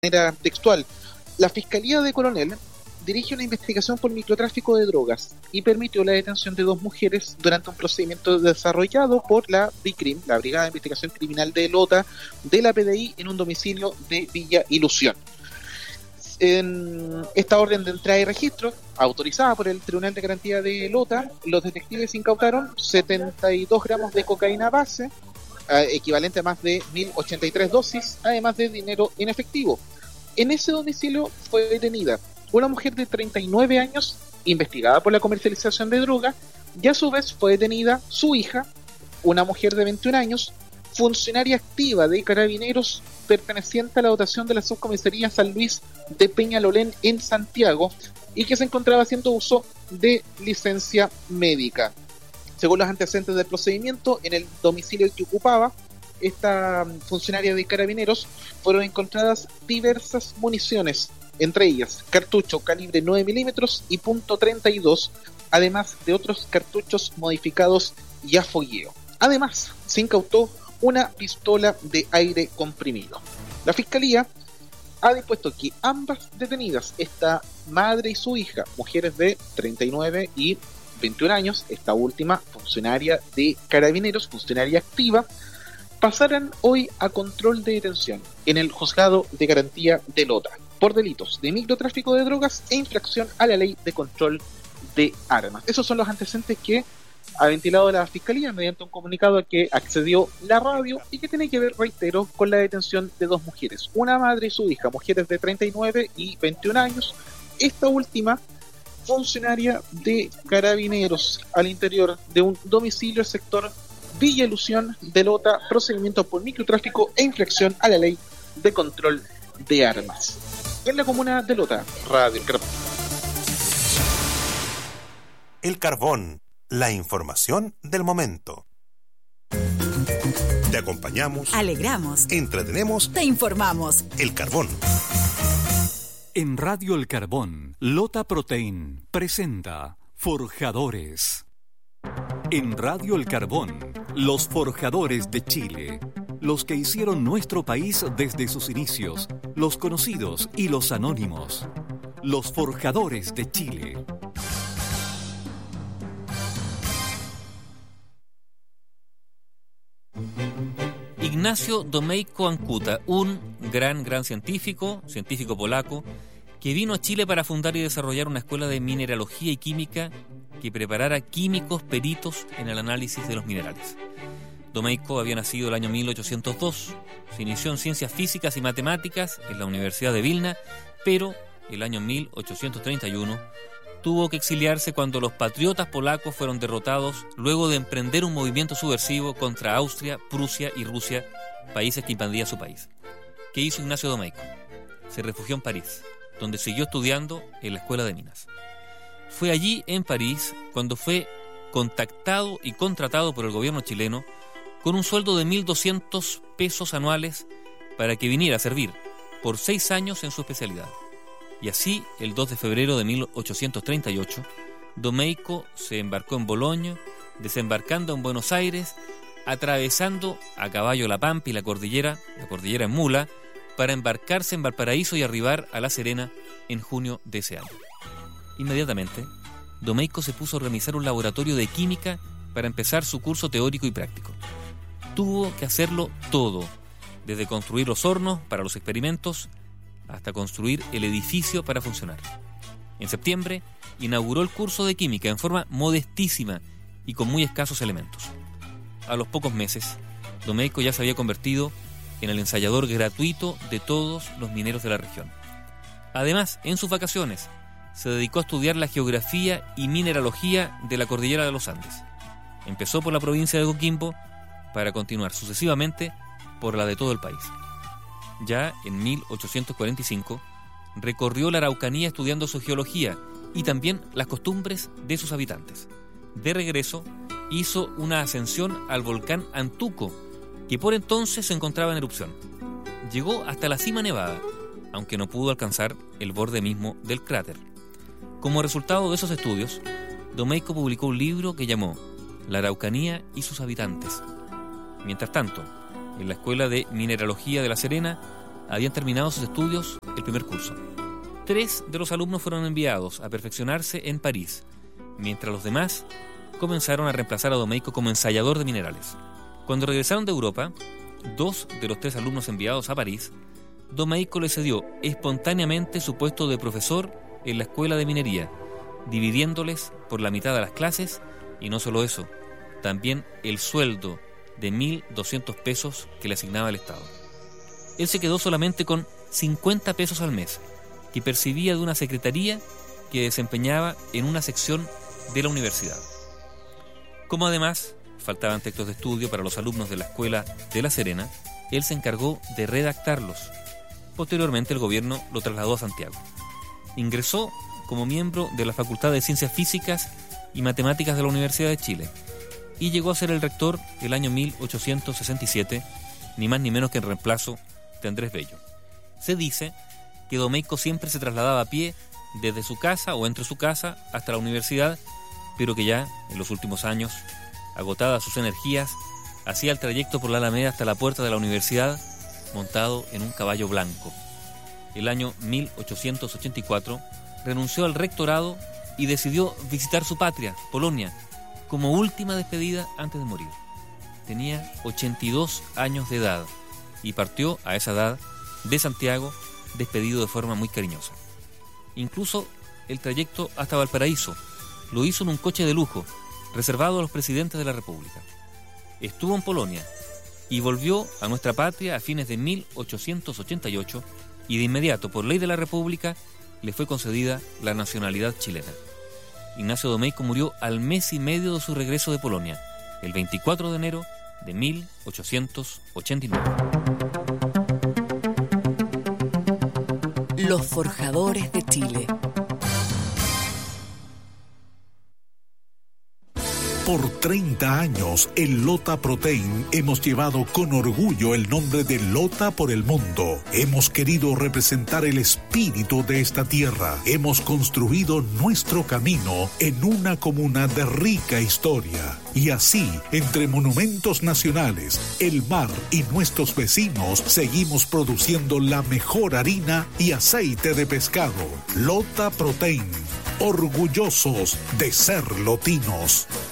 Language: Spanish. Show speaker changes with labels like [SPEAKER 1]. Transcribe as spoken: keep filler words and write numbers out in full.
[SPEAKER 1] manera textual. La Fiscalía de Coronel dirige una investigación por microtráfico de drogas y permitió la detención de dos mujeres durante un procedimiento desarrollado por la BICRIM, la Brigada de Investigación Criminal de Lota, de la P D I en un domicilio de Villa Ilusión. En esta orden de entrada y registro, autorizada por el Tribunal de Garantía de Lota, los detectives incautaron setenta y dos gramos de cocaína base, eh, equivalente a más de mil ochenta y tres dosis, además de dinero en efectivo. En ese domicilio fue detenida una mujer de treinta y nueve años, investigada por la comercialización de droga, y a su vez fue detenida su hija, una mujer de veintiún años, funcionaria activa de Carabineros, perteneciente a la dotación de la subcomisaría San Luis de Peñalolén en Santiago, y que se encontraba haciendo uso de licencia médica. Según los antecedentes del procedimiento, en el domicilio que ocupaba esta funcionaria de Carabineros fueron encontradas diversas municiones, entre ellas cartucho calibre nueve milímetros y punto treinta y dos, además de otros cartuchos modificados y a fogueo. Además, se incautó una pistola de aire comprimido. La Fiscalía ha dispuesto que ambas detenidas, esta madre y su hija, mujeres de treinta y nueve y veintiún años, esta última funcionaria de Carabineros, funcionaria activa, pasaran hoy a control de detención en el Juzgado de Garantía de Lota por delitos de microtráfico de drogas e infracción a la Ley de Control de Armas. Esos son los antecedentes que ha ventilado la Fiscalía mediante un comunicado al que accedió la radio y que tiene que ver, reitero, con la detención de dos mujeres, una madre y su hija, mujeres de treinta y nueve y veintiún años, esta última funcionaria de Carabineros al interior de un domicilio sector Villa Ilusión de Lota, procedimiento por microtráfico e infracción a la Ley de Control de Armas. En la comuna de Lota, Radio El Carbón.
[SPEAKER 2] El Carbón, la información del momento. Te acompañamos,
[SPEAKER 3] alegramos,
[SPEAKER 2] entretenemos,
[SPEAKER 3] te informamos.
[SPEAKER 2] El Carbón.
[SPEAKER 4] En Radio El Carbón, Lota Protein presenta Forjadores. En Radio El Carbón, los forjadores de Chile, los que hicieron nuestro país desde sus inicios, los conocidos y los anónimos, los forjadores de Chile.
[SPEAKER 5] Ignacio Domejko Ankuta, un gran, gran científico, científico polaco, que vino a Chile para fundar y desarrollar una escuela de mineralogía y química que preparara químicos peritos en el análisis de los minerales. Domejko había nacido el año mil ochocientos dos, se inició en ciencias físicas y matemáticas en la Universidad de Vilna, pero el año mil ochocientos treinta y uno tuvo que exiliarse cuando los patriotas polacos fueron derrotados luego de emprender un movimiento subversivo contra Austria, Prusia y Rusia, países que invadían su país. ¿Qué hizo Ignacio Domejko? Se refugió en París, donde siguió estudiando en la Escuela de Minas. Fue allí, en París, cuando fue contactado y contratado por el gobierno chileno con un sueldo de mil doscientos pesos anuales para que viniera a servir por seis años en su especialidad. Y así, el dos de febrero de mil ochocientos treinta y ocho, Domejko se embarcó en Boloña, desembarcando en Buenos Aires, atravesando a caballo la Pampa y la cordillera, la cordillera en mula, para embarcarse en Valparaíso y arribar a La Serena en junio de ese año. Inmediatamente, Domejko se puso a organizar un laboratorio de química para empezar su curso teórico y práctico. Tuvo que hacerlo todo, desde construir los hornos para los experimentos hasta construir el edificio para funcionar. En septiembre, inauguró el curso de química en forma modestísima y con muy escasos elementos. A los pocos meses, Domejko ya se había convertido en el ensayador gratuito de todos los mineros de la región. Además, en sus vacaciones, se dedicó a estudiar la geografía y mineralogía de la cordillera de los Andes. Empezó por la provincia de Coquimbo para continuar sucesivamente por la de todo el país. Ya en mil ochocientos cuarenta y cinco, recorrió la Araucanía estudiando su geología y también las costumbres de sus habitantes. De regreso, hizo una ascensión al volcán Antuco, que por entonces se encontraba en erupción. Llegó hasta la cima nevada, aunque no pudo alcanzar el borde mismo del cráter. Como resultado de esos estudios, Domejko publicó un libro que llamó La Araucanía y sus habitantes. Mientras tanto, en la Escuela de Mineralogía de La Serena, habían terminado sus estudios el primer curso. Tres de los alumnos fueron enviados a perfeccionarse en París, mientras los demás comenzaron a reemplazar a Domeyko como ensayador de minerales. Cuando regresaron de Europa, dos de los tres alumnos enviados a París, Domeyko le cedió espontáneamente su puesto de profesor en la escuela de minería, dividiéndoles por la mitad de las clases, y no solo eso, también el sueldo de mil doscientos pesos que le asignaba el Estado. Él se quedó solamente con cincuenta pesos al mes, que percibía de una secretaría que desempeñaba en una sección de la universidad. Como además faltaban textos de estudio para los alumnos de la escuela de La Serena, él se encargó de redactarlos. Posteriormente el gobierno lo trasladó a Santiago. Ingresó como miembro de la Facultad de Ciencias Físicas y Matemáticas de la Universidad de Chile y llegó a ser el rector el año mil ochocientos sesenta y siete, ni más ni menos que en reemplazo de Andrés Bello. Se dice que Domeyko siempre se trasladaba a pie desde su casa o entre su casa hasta la universidad, pero que ya en los últimos años, agotadas sus energías, hacía el trayecto por la Alameda hasta la puerta de la universidad montado en un caballo blanco. El año mil ochocientos ochenta y cuatro renunció al rectorado y decidió visitar su patria, Polonia, como última despedida antes de morir. Tenía ochenta y dos años de edad y partió a esa edad de Santiago despedido de forma muy cariñosa. Incluso el trayecto hasta Valparaíso lo hizo en un coche de lujo reservado a los presidentes de la República. Estuvo en Polonia y volvió a nuestra patria a fines de mil ochocientos ochenta y ocho y de inmediato, por ley de la República, le fue concedida la nacionalidad chilena. Ignacio Domeyko murió al mes y medio de su regreso de Polonia, el veinticuatro de enero de mil ochocientos ochenta y nueve.
[SPEAKER 3] Los Forjadores de Chile.
[SPEAKER 6] Por treinta años, en Lota Protein hemos llevado con orgullo el nombre de Lota por el mundo. Hemos querido representar el espíritu de esta tierra. Hemos construido nuestro camino en una comuna de rica historia. Y así, entre monumentos nacionales, el mar y nuestros vecinos, seguimos produciendo la mejor harina y aceite de pescado. Lota Protein, orgullosos de ser lotinos.